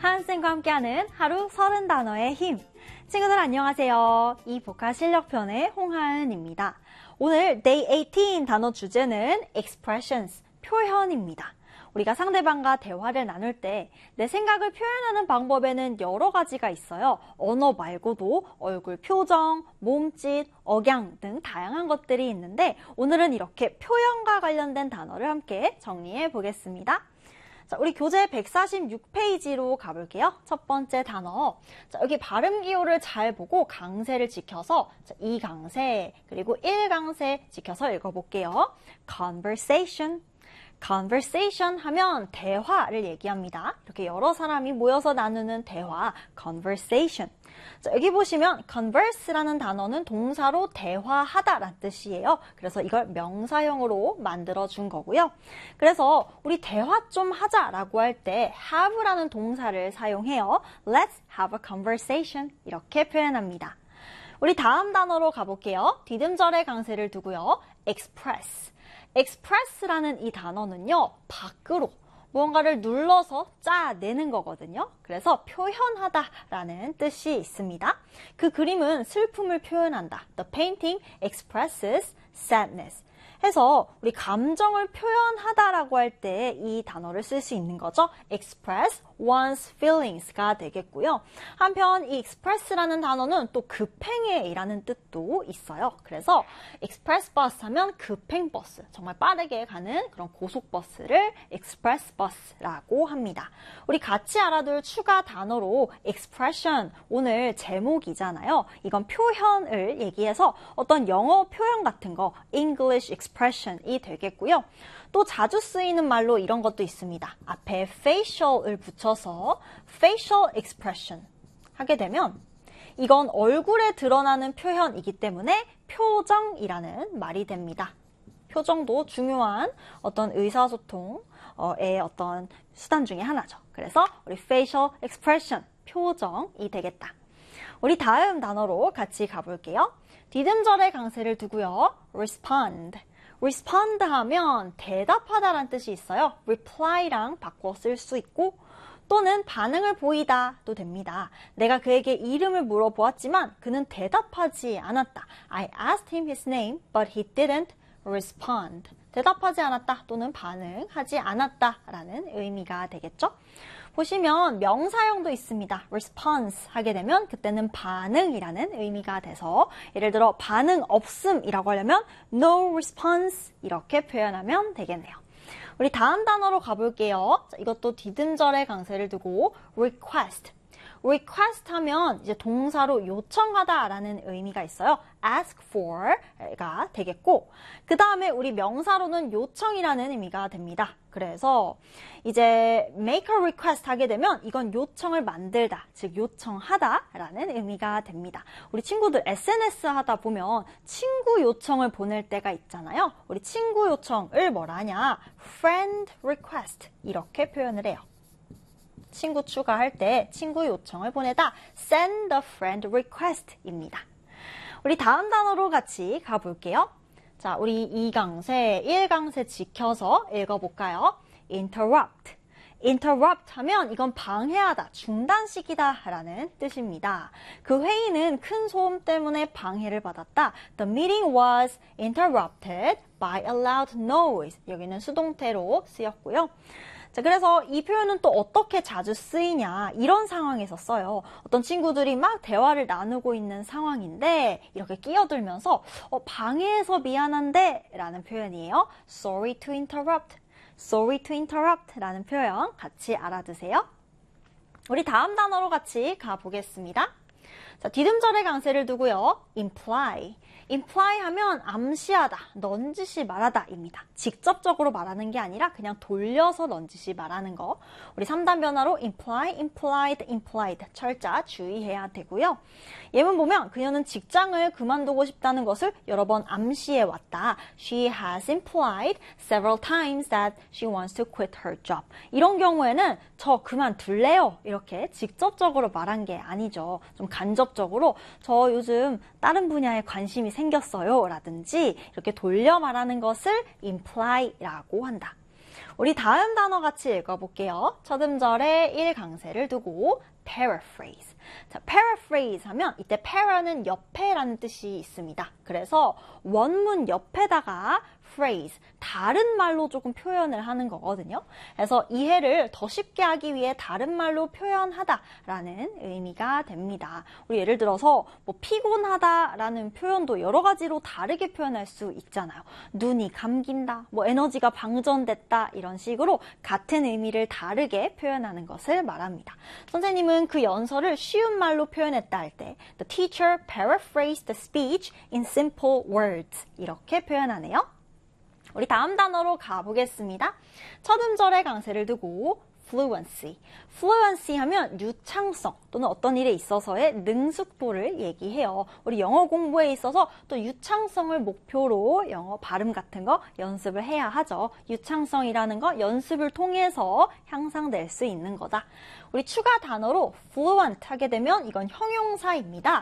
하은쌤과 함께하는 하루 30단어의 힘. 친구들 안녕하세요. 이 보카 실력편의 홍하은입니다. 오늘 Day 18 단어 주제는 expressions, 표현입니다. 우리가 상대방과 대화를 나눌 때 내 생각을 표현하는 방법에는 여러 가지가 있어요. 언어 말고도 얼굴 표정, 몸짓, 억양 등 다양한 것들이 있는데 오늘은 이렇게 표현과 관련된 단어를 함께 정리해 보겠습니다. 자, 우리 교재 146페이지로 가볼게요. 첫 번째 단어. 자, 여기 발음 기호를 잘 보고 강세를 지켜서 2강세 그리고 1강세 지켜서 읽어볼게요. Conversation. Conversation 하면 대화를 얘기합니다. 이렇게 여러 사람이 모여서 나누는 대화, conversation. 자, 여기 보시면 converse라는 단어는 동사로 대화하다라는 뜻이에요. 그래서 이걸 명사형으로 만들어준 거고요. 그래서 우리 대화 좀 하자라고 할 때 have라는 동사를 사용해요. Let's have a conversation 이렇게 표현합니다. 우리 다음 단어로 가볼게요. 디딤절에 강세를 두고요. express. express라는 이 단어는요, 밖으로 무언가를 눌러서 짜내는 거거든요. 그래서 표현하다라는 뜻이 있습니다. 그 그림은 슬픔을 표현한다. The painting expresses sadness. 해서 우리 감정을 표현하다라고 할 때 이 단어를 쓸 수 있는 거죠. express one's feelings가 되겠고요. 한편 이 express라는 단어는 또 급행해라는 뜻도 있어요. 그래서 express bus 하면 급행버스, 정말 빠르게 가는 그런 고속버스를 express bus라고 합니다. 우리 같이 알아둘 추가 단어로 expression, 오늘 제목이잖아요. 이건 표현을 얘기해서 어떤 영어 표현 같은 거, English expression이 되겠고요. 또 자주 쓰이는 말로 이런 것도 있습니다. 앞에 facial을 붙여서 facial expression 하게 되면 이건 얼굴에 드러나는 표현이기 때문에 표정이라는 말이 됩니다. 표정도 중요한 어떤 의사소통의 어떤 수단 중에 하나죠. 그래서 우리 facial expression, 표정이 되겠다. 우리 다음 단어로 같이 가볼게요. 디딤절에 강세를 두고요. respond. respond 하면 대답하다라는 뜻이 있어요. reply랑 바꿔 쓸 수 있고 또는 반응을 보이다도 됩니다. 내가 그에게 이름을 물어보았지만 그는 대답하지 않았다. I asked him his name, but he didn't respond. 대답하지 않았다 또는 반응하지 않았다라는 의미가 되겠죠. 보시면 명사형도 있습니다. response 하게 되면 그때는 반응이라는 의미가 돼서 예를 들어 반응 없음이라고 하려면 no response 이렇게 표현하면 되겠네요. 우리 다음 단어로 가볼게요. 자, 이것도 디딤절에 강세를 두고 request. request 하면 이제 동사로 요청하다라는 의미가 있어요. ask for가 되겠고 그 다음에 우리 명사로는 요청이라는 의미가 됩니다. 그래서 이제 make a request 하게 되면 이건 요청을 만들다, 즉 요청하다라는 의미가 됩니다. 우리 친구들 SNS 하다 보면 친구 요청을 보낼 때가 있잖아요. 우리 친구 요청을 뭐라 하냐? friend request 이렇게 표현을 해요. 친구 추가할 때 친구 요청을 보내다 send a friend request입니다. 우리 다음 단어로 같이 가볼게요. 자, 우리 2강세, 1강세 지켜서 읽어볼까요? interrupt. interrupt 하면 이건 방해하다, 중단시키다 라는 뜻입니다. 그 회의는 큰 소음 때문에 방해를 받았다. The meeting was interrupted by a loud noise. 여기는 수동태로 쓰였고요. 자, 그래서 이 표현은 또 어떻게 자주 쓰이냐 이런 상황에서 써요. 어떤 친구들이 막 대화를 나누고 있는 상황인데 이렇게 끼어들면서 방해해서 미안한데 라는 표현이에요. Sorry to interrupt. Sorry to interrupt 라는 표현 같이 알아두세요. 우리 다음 단어로 같이 가보겠습니다. 자, 디딤절에 강세를 두고요. imply. imply 하면 암시하다, 넌지시 말하다입니다. 직접적으로 말하는 게 아니라 그냥 돌려서 넌지시 말하는 거. 우리 3단 변화로 imply, implied, implied 철자 주의해야 되고요. 예문 보면 그녀는 직장을 그만두고 싶다는 것을 여러 번 암시해 왔다. She has implied several times that she wants to quit her job. 이런 경우에는 저 그만둘래요. 이렇게 직접적으로 말한 게 아니죠. 좀 간접적으로 저 요즘 다른 분야에 관심이 생겼어요 라든지 이렇게 돌려 말하는 것을 imply라고 한다. 우리 다음 단어 같이 읽어볼게요. 첫 음절에 1강세를 두고 paraphrase. 자, paraphrase 하면 이때 para는 옆에라는 뜻이 있습니다. 그래서 원문 옆에다가 phrase, 다른 말로 조금 표현을 하는 거거든요. 그래서 이해를 더 쉽게 하기 위해 다른 말로 표현하다라는 의미가 됩니다. 우리 예를 들어서 뭐 피곤하다라는 표현도 여러 가지로 다르게 표현할 수 있잖아요. 눈이 감긴다, 뭐 에너지가 방전됐다 이런 식으로 같은 의미를 다르게 표현하는 것을 말합니다. 선생님은 그 연설을 쉬운 말로 표현했다 할 때 The teacher paraphrased the speech in simple words 이렇게 표현하네요. 우리 다음 단어로 가보겠습니다. 첫 음절에 강세를 두고 fluency. fluency 하면 유창성 또는 어떤 일에 있어서의 능숙도를 얘기해요. 우리 영어 공부에 있어서 또 유창성을 목표로 영어 발음 같은 거 연습을 해야 하죠. 유창성이라는 거 연습을 통해서 향상될 수 있는 거다. 우리 추가 단어로 fluent 하게 되면 이건 형용사입니다.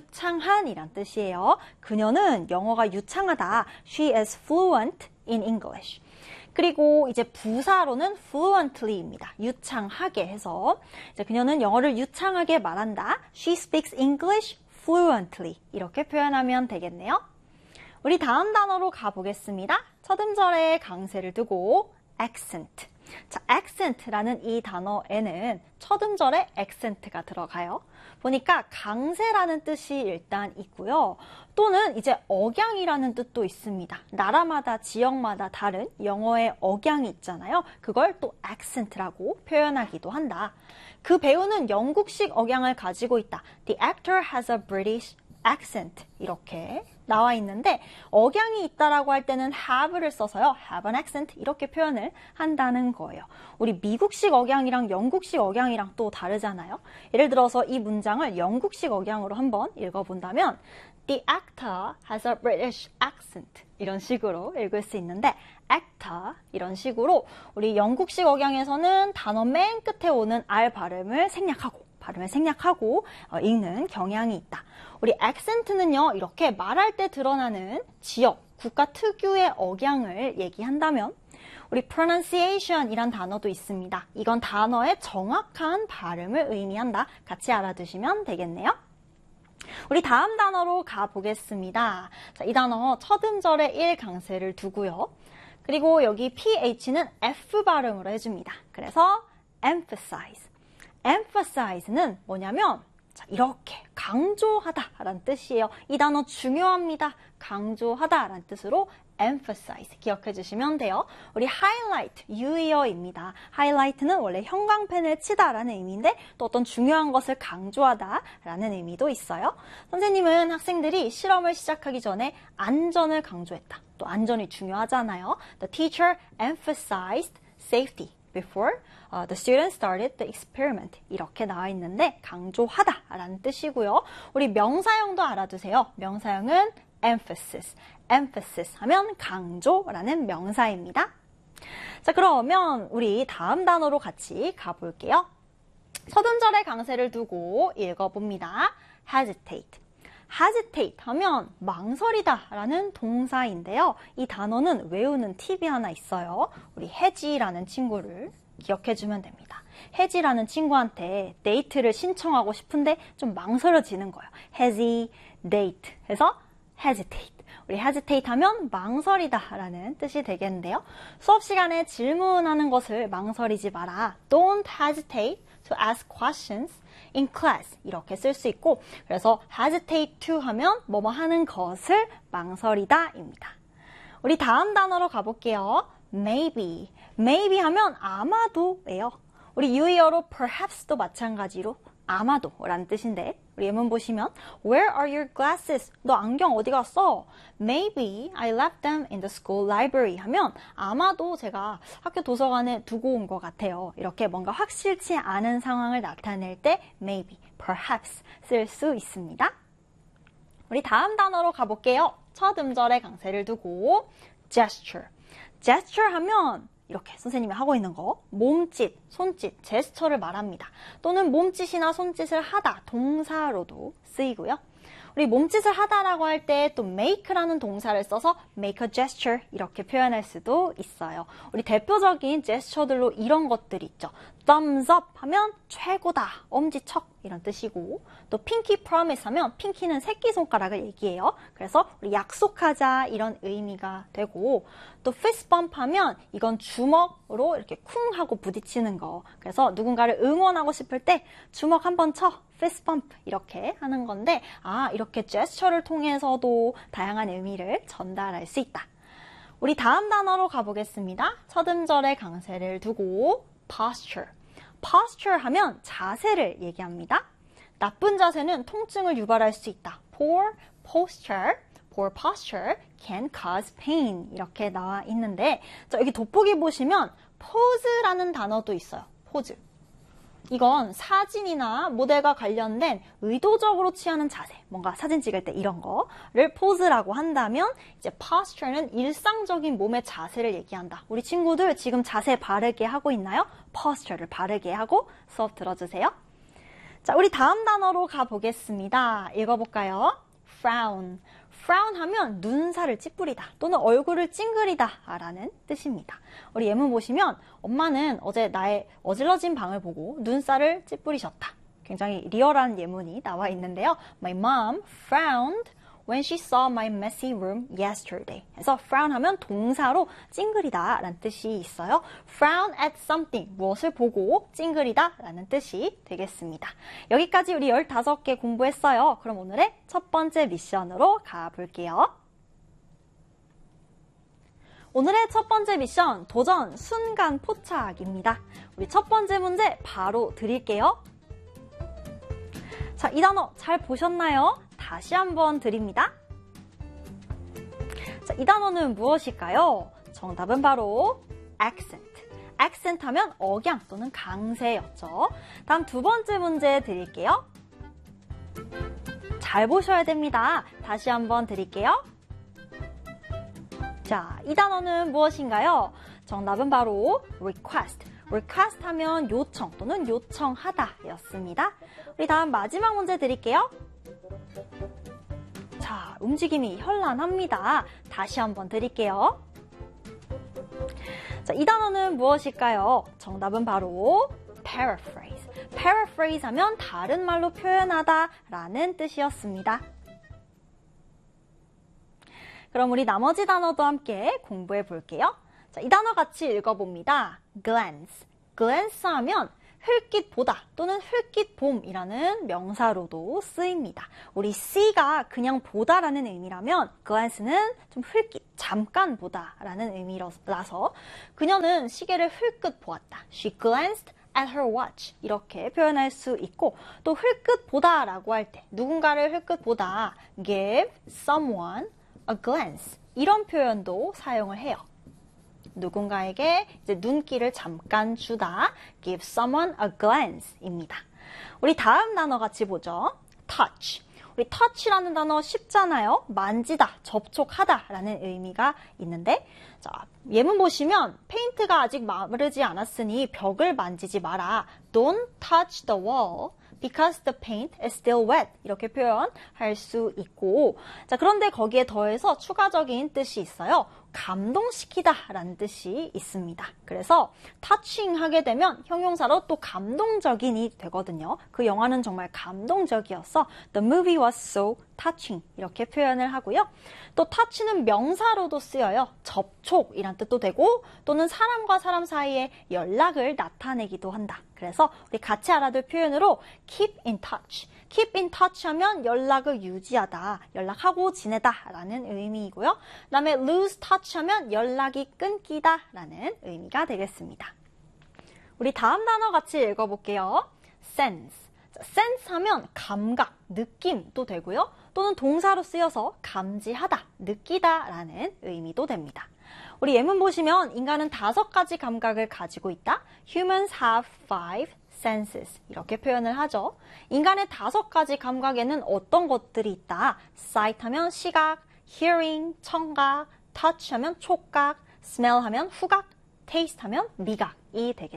유창한이란 뜻이에요. 그녀는 영어가 유창하다. She is fluent in English. 그리고 이제 부사로는 fluently입니다. 유창하게 해서 이제 그녀는 영어를 유창하게 말한다. She speaks English fluently. 이렇게 표현하면 되겠네요. 우리 다음 단어로 가보겠습니다. 첫 음절에 강세를 두고 accent. 자, accent라는 이 단어에는 첫 음절에 accent가 들어가요. 보니까 강세라는 뜻이 일단 있고요. 또는 이제 억양이라는 뜻도 있습니다. 나라마다 지역마다 다른 영어의 억양이 있잖아요. 그걸 또 accent라고 표현하기도 한다. 그 배우는 영국식 억양을 가지고 있다. The actor has a British accent. 이렇게 나와 있는데 억양이 있다라고 할 때는 have를 써서요. have an accent 이렇게 표현을 한다는 거예요. 우리 미국식 억양이랑 영국식 억양이랑 또 다르잖아요. 예를 들어서 이 문장을 영국식 억양으로 한번 읽어본다면 The actor has a British accent 이런 식으로 읽을 수 있는데 actor 이런 식으로 우리 영국식 억양에서는 단어 맨 끝에 오는 R 발음을 생략하고 읽는 경향이 있다. 우리 액센트는요, 이렇게 말할 때 드러나는 지역, 국가 특유의 억양을 얘기한다면 우리 pronunciation 이란 단어도 있습니다. 이건 단어의 정확한 발음을 의미한다. 같이 알아두시면 되겠네요. 우리 다음 단어로 가보겠습니다. 자, 이 단어 첫 음절에 1강세를 두고요. 그리고 여기 PH는 F 발음으로 해줍니다. 그래서 emphasize. emphasize는 뭐냐면 자, 이렇게 강조하다라는 뜻이에요. 이 단어 중요합니다. 강조하다라는 뜻으로 emphasize 기억해 주시면 돼요. 우리 highlight, 유의어입니다. highlight는 원래 형광펜을 치다라는 의미인데 또 어떤 중요한 것을 강조하다라는 의미도 있어요. 선생님은 학생들이 실험을 시작하기 전에 안전을 강조했다. 또 안전이 중요하잖아요. The teacher emphasized safety before the students started the experiment. 이렇게 나와 있는데 강조하다라는 뜻이고요. 우리 명사형도 알아두세요. 명사형은 emphasis. emphasis 하면 강조라는 명사입니다. 자, 그러면 우리 다음 단어로 같이 가볼게요. 첫 음절에 강세를 두고 읽어봅니다. hesitate. hesitate 하면 망설이다 라는 동사인데요. 이 단어는 외우는 팁이 하나 있어요. 우리 혜지라는 친구를 기억해주면 됩니다. 혜지라는 친구한테 데이트를 신청하고 싶은데 좀 망설여지는 거예요. hesitate 해서 hesitate. 우리 hesitate 하면 망설이다 라는 뜻이 되겠는데요. 수업 시간에 질문하는 것을 망설이지 마라. Don't hesitate to ask questions in class 이렇게 쓸 수 있고 그래서 hesitate to 하면 뭐뭐 하는 것을 망설이다 입니다. 우리 다음 단어로 가볼게요. maybe. maybe 하면 아마도예요. 우리 유의어로 perhaps도 마찬가지로 아마도라는 뜻인데 우리 예문 보시면 Where are your glasses? 너 안경 어디 갔어? Maybe I left them in the school library 하면 아마도 제가 학교 도서관에 두고 온 것 같아요. 이렇게 뭔가 확실치 않은 상황을 나타낼 때 maybe, perhaps 쓸 수 있습니다. 우리 다음 단어로 가볼게요. 첫 음절에 강세를 두고 gesture. gesture 하면 이렇게 선생님이 하고 있는 거 몸짓, 손짓, 제스처를 말합니다. 또는 몸짓이나 손짓을 하다 동사로도 쓰이고요. 우리 몸짓을 하다라고 할 때 또 make라는 동사를 써서 make a gesture 이렇게 표현할 수도 있어요. 우리 대표적인 제스처들로 이런 것들 있죠. thumbs up 하면 최고다, 엄지척 이런 뜻이고, 또 pinky promise 하면 pinky는 새끼손가락을 얘기해요. 그래서 우리 약속하자 이런 의미가 되고, 또 fist bump 하면 이건 주먹으로 이렇게 쿵 하고 부딪히는 거. 그래서 누군가를 응원하고 싶을 때 주먹 한번 쳐, fist bump 이렇게 하는 건데, 이렇게 제스처를 통해서도 다양한 의미를 전달할 수 있다. 우리 다음 단어로 가보겠습니다. 첫 음절에 강세를 두고 posture. posture 하면 자세를 얘기합니다. 나쁜 자세는 통증을 유발할 수 있다. poor posture can cause pain 이렇게 나와 있는데, 여기 돋보기 보시면 pose라는 단어도 있어요. pose. 이건 사진이나 모델과 관련된 의도적으로 취하는 자세, 뭔가 사진 찍을 때 이런 거를 포즈라고 한다면, 이제 posture는 일상적인 몸의 자세를 얘기한다. 우리 친구들 지금 자세 바르게 하고 있나요? posture를 바르게 하고 수업 들어주세요. 자, 우리 다음 단어로 가보겠습니다. 읽어볼까요? frown. frown 하면 눈살을 찌푸리다 또는 얼굴을 찡그리다 라는 뜻입니다. 우리 예문 보시면 엄마는 어제 나의 어질러진 방을 보고 눈살을 찌푸리셨다. 굉장히 리얼한 예문이 나와 있는데요. My mom frowned when she saw my messy room yesterday. 그래서 frown 하면 동사로 찡그리다 라는 뜻이 있어요. frown at something, 무엇을 보고 찡그리다 라는 뜻이 되겠습니다. 여기까지 우리 15개 공부했어요. 그럼 오늘의 첫 번째 미션으로 가볼게요. 오늘의 첫 번째 미션, 도전 순간 포착입니다. 우리 첫 번째 문제 바로 드릴게요. 자, 이 단어 잘 보셨나요? 다시 한번 드립니다. 자, 이 단어는 무엇일까요? 정답은 바로 accent. accent 하면 억양 또는 강세였죠. 다음 두 번째 문제 드릴게요. 잘 보셔야 됩니다. 다시 한번 드릴게요. 자, 이 단어는 무엇인가요? 정답은 바로 request. request 하면 요청 또는 요청하다 였습니다. 우리 다음 마지막 문제 드릴게요. 자, 움직임이 현란합니다. 다시 한번 드릴게요. 자, 이 단어는 무엇일까요? 정답은 바로 paraphrase. paraphrase 하면 다른 말로 표현하다 라는 뜻이었습니다. 그럼 우리 나머지 단어도 함께 공부해 볼게요. 자, 이 단어 같이 읽어봅니다. glance. glance 하면 흘낏 보다 또는 흘낏 봄이라는 명사로도 쓰입니다. 우리 see가 그냥 보다라는 의미라면 glance는 좀 흘낏, 잠깐 보다라는 의미라서 그녀는 시계를 흘끗 보았다. She glanced at her watch 이렇게 표현할 수 있고, 또 흘끗 보다라고 할 때 누군가를 흘끗 보다 give someone a glance 이런 표현도 사용을 해요. 누군가에게 이제 눈길을 잠깐 주다, give someone a glance 입니다. 우리 다음 단어 같이 보죠. touch. 우리 touch라는 단어 쉽잖아요. 만지다, 접촉하다 라는 의미가 있는데, 자, 예문 보시면 페인트가 아직 마르지 않았으니 벽을 만지지 마라. Don't touch the wall because the paint is still wet 이렇게 표현할 수 있고, 자, 그런데 거기에 더해서 추가적인 뜻이 있어요. 감동시키다 라는 뜻이 있습니다. 그래서 touching 하게 되면 형용사로 또 감동적인이 되거든요. 그 영화는 정말 감동적이었어. The movie was so touching 이렇게 표현을 하고요. 또 touch는 명사로도 쓰여요. 접촉이란 뜻도 되고, 또는 사람과 사람 사이의 연락을 나타내기도 한다. 그래서 우리 같이 알아둘 표현으로 keep in touch. keep in touch 하면 연락을 유지하다, 연락하고 지내다 라는 의미이고요. 그 다음에 lose touch 하면 연락이 끊기다 라는 의미가 되겠습니다. 우리 다음 단어 같이 읽어볼게요. sense. 자, sense 하면 감각, 느낌도 되고요. 또는 동사로 쓰여서 감지하다, 느끼다 라는 의미도 됩니다. 우리 예문 보시면 인간은 5가지 감각을 가지고 있다. Humans have 5 senses 이렇게 표현을 하죠. 인간의 5가지 감각에는 어떤 것들이 있다. sight 하면 시각, hearing, 청각, touch 하면 촉각, smell 하면 후각, taste 하면 미각이 되겠죠.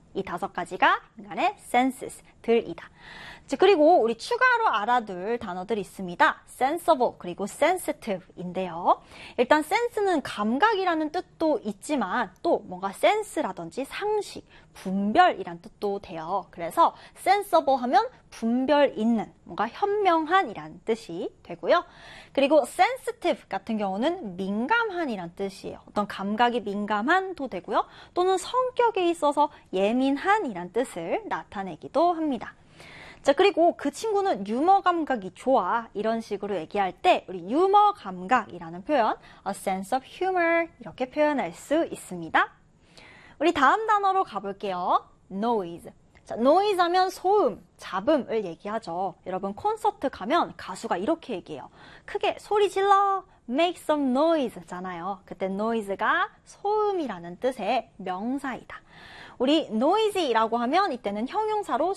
이 5가지가 인간의 senses들이다. 그리고 우리 추가로 알아둘 단어들이 있습니다. sensible 그리고 sensitive인데요. 일단 sense는 감각이라는 뜻도 있지만 또 뭔가 sense라든지 상식, 분별이란 뜻도 돼요. 그래서 sensible 하면 분별 있는, 뭔가 현명한이란 뜻이 되고요. 그리고 sensitive 같은 경우는 민감한이란 뜻이에요. 어떤 감각이 민감한도 되고요. 또는 성격에 있어서 예민한이란 뜻을 나타내기도 합니다. 자, 그리고 그 친구는 유머 감각이 좋아 이런 식으로 얘기할 때 우리 유머 감각이라는 표현 a sense of humor 이렇게 표현할 수 있습니다. 우리 다음 단어로 가볼게요. noise. 자, noise 하면 소음, 잡음을 얘기하죠. 여러분 콘서트 가면 가수가 이렇게 얘기해요. 크게 소리 질러 make some noise 잖아요. 그때 noise가 소음이라는 뜻의 명사이다. 우리 noisy라고 하면 이때는 형용사로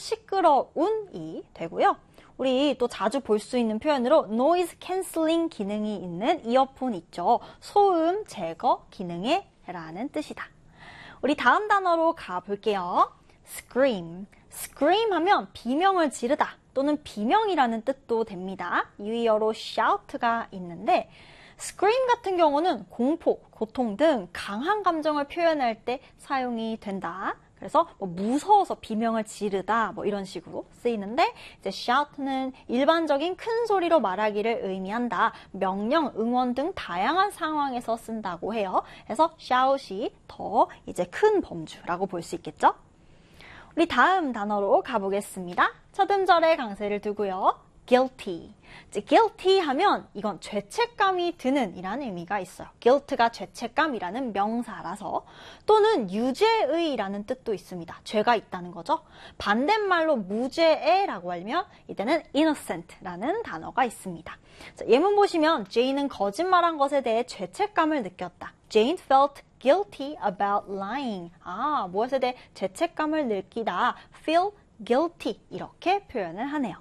시끄러운이 되고요. 우리 또 자주 볼 수 있는 표현으로 noise cancelling 기능이 있는 이어폰 있죠. 소음 제거 기능에 라는 뜻이다. 우리 다음 단어로 가볼게요. scream. scream 하면 비명을 지르다 또는 비명이라는 뜻도 됩니다. 유의어로 shout가 있는데 scream 같은 경우는 공포, 고통 등 강한 감정을 표현할 때 사용이 된다. 그래서 뭐 무서워서 비명을 지르다 뭐 이런 식으로 쓰이는데 이제 shout는 일반적인 큰 소리로 말하기를 의미한다. 명령, 응원 등 다양한 상황에서 쓴다고 해요. 그래서 shout이 더 이제 큰 범주라고 볼 수 있겠죠? 우리 다음 단어로 가보겠습니다. 첫 음절에 강세를 두고요. guilty. guilty 하면 이건 죄책감이 드는 이라는 의미가 있어요. guilt가 죄책감이라는 명사라서 또는 유죄의라는 뜻도 있습니다. 죄가 있다는 거죠. 반대말로 무죄의라고 하면 이때는 innocent라는 단어가 있습니다. 자, 예문 보시면 Jane은 거짓말한 것에 대해 죄책감을 느꼈다. Jane felt guilty about lying. 무엇에 대해 죄책감을 느끼다. feel guilty 이렇게 표현을 하네요.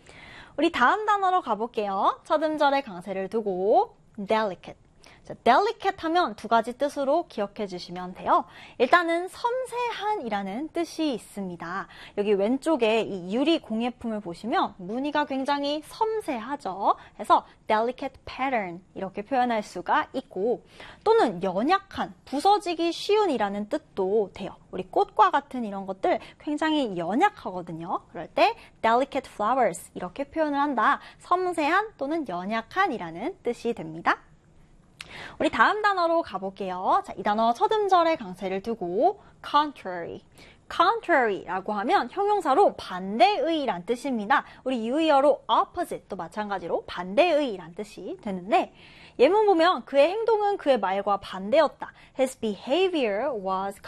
우리 다음 단어로 가볼게요. 첫 음절에 강세를 두고 delicate. 자, delicate 하면 2가지 뜻으로 기억해 주시면 돼요. 일단은 섬세한이라는 뜻이 있습니다. 여기 왼쪽에 이 유리 공예품을 보시면 무늬가 굉장히 섬세하죠. 그래서 delicate pattern 이렇게 표현할 수가 있고 또는 연약한, 부서지기 쉬운이라는 뜻도 돼요. 우리 꽃과 같은 이런 것들 굉장히 연약하거든요. 그럴 때 delicate flowers 이렇게 표현을 한다. 섬세한 또는 연약한이라는 뜻이 됩니다. 우리 다음 단어로 가볼게요. 자, 이 단어 첫 음절에 강세를 두고 contrary. contrary라고 하면 형용사로 반대의란 뜻입니다. 우리 유의어로 opposite도 마찬가지로 반대의란 뜻이 되는데 예문 보면 그의 행동은 그의 말과 반대였다. His behavior was